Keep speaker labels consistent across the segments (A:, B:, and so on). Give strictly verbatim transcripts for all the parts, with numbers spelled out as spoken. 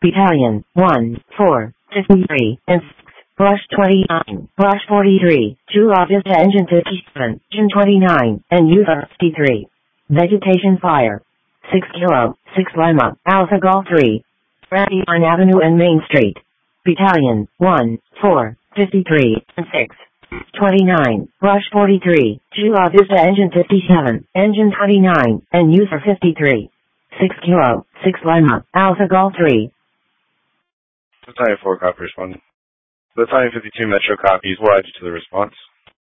A: Battalion, one, four, fifty-three, and six, Brush twenty-nine, Brush forty-three, Chula Vista Engine fifty-seven, Engine twenty-nine, and User fifty-three. Vegetation Fire. six Kilo, six Lima, Alpha Golf three. Brandywine Avenue and Main Street. Battalion, one, four, fifty-three, and six. twenty-nine, Brush forty-three, Chula Vista Engine fifty-seven, Engine twenty-nine, and User fifty-three. six Kilo, six Lima, Alpha Golf three.
B: Battalion four, copy responding. Battalion fifty-two, Metro copies. We'll add you to the response.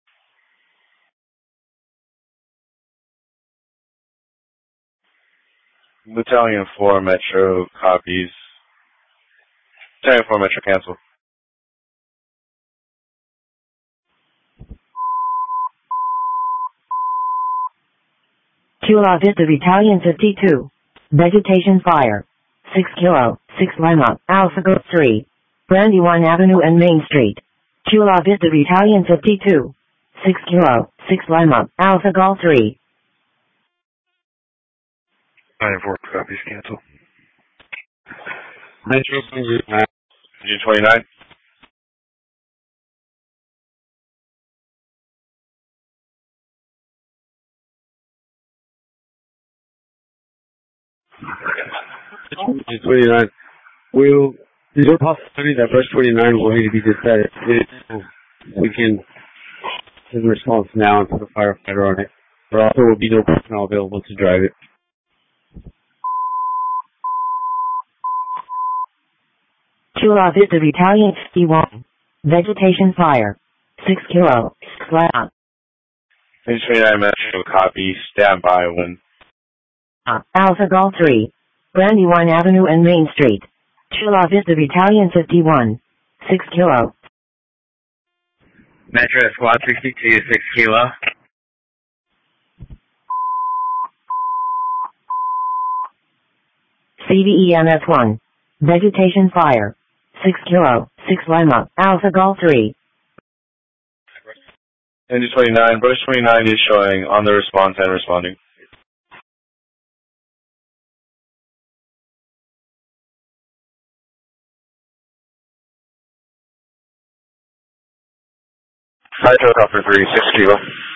B: Battalion four, Metro copies. Battalion four, Metro cancel.
A: Chula Vista Battalion fifty-two. Vegetation Fire. six Kilo, six Lima, Alpha Golf three. Brandywine Avenue and Main Street. Chula Vista Battalion fifty-two. six Kilo, six Lima, Alpha Golf three.
B: Battalion four, copies, cancel.
C: Metro,
B: Engine twenty-nine.
C: twenty-nine. Will, is there a possibility that Brush twenty-nine will need to be decided? We can send a response now and put a firefighter on it. There also will be no personnel available to drive it.
A: Chula Vista Battalion fifty-one. Vegetation Fire. six Kilo, six Lima.
B: Engine twenty-nine, Metro copy. Stand by when.
A: Uh, Alpha Golf three. Brandywine Avenue and Main Street. Chula Vista Battalion fifty-one. six Kilo.
D: Metro Squad sixty-two, six Kilo.
A: C V E M S one. Vegetation Fire. six Kilo, six Lima, Alpha Golf three.
B: Engine twenty-nine, Brush twenty-nine is showing on the response and responding. Hydro copper three, six Kilo.